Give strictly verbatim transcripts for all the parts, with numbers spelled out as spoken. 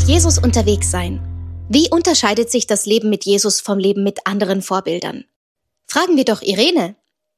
Jesus unterwegs sein. Wie unterscheidet sich das Leben mit Jesus vom Leben mit anderen Vorbildern? Fragen wir doch Irene.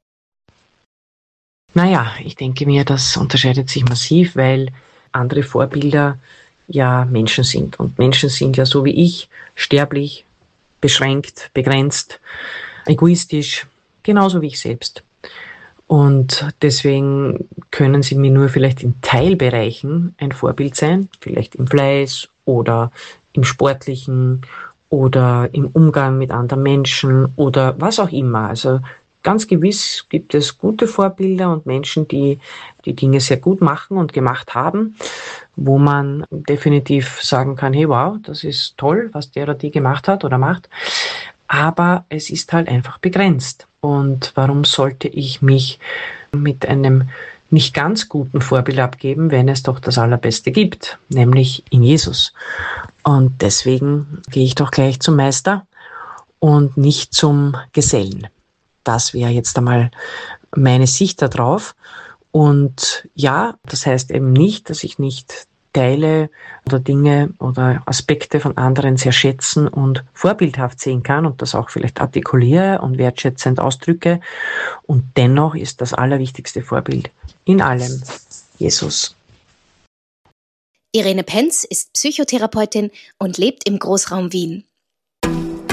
Naja, ich denke mir, das unterscheidet sich massiv, weil andere Vorbilder ja Menschen sind. Und Menschen sind ja so wie ich, sterblich, beschränkt, begrenzt, egoistisch, genauso wie ich selbst. Und deswegen können sie mir nur vielleicht in Teilbereichen ein Vorbild sein, vielleicht im Fleiß oder im Sportlichen oder im Umgang mit anderen Menschen oder was auch immer. Also ganz gewiss gibt es gute Vorbilder und Menschen, die die Dinge sehr gut machen und gemacht haben, wo man definitiv sagen kann, hey wow, das ist toll, was der oder die gemacht hat oder macht. Aber es ist halt einfach begrenzt. Und warum sollte ich mich mit einem nicht ganz guten Vorbild abgeben, wenn es doch das Allerbeste gibt, nämlich in Jesus. Und deswegen gehe ich doch gleich zum Meister und nicht zum Gesellen. Das wäre jetzt einmal meine Sicht darauf. Und ja, das heißt eben nicht, dass ich nicht Teile oder Dinge oder Aspekte von anderen sehr schätzen und vorbildhaft sehen kann und das auch vielleicht artikuliere und wertschätzend ausdrücke. Und dennoch ist das allerwichtigste Vorbild in allem Jesus. Irene Penz ist Psychotherapeutin und lebt im Großraum Wien.